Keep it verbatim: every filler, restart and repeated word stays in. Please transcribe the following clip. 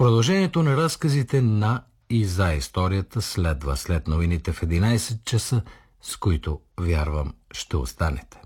Продължението на разказите на и за историята следва след новините в единайсет часа, с които, вярвам, ще останете.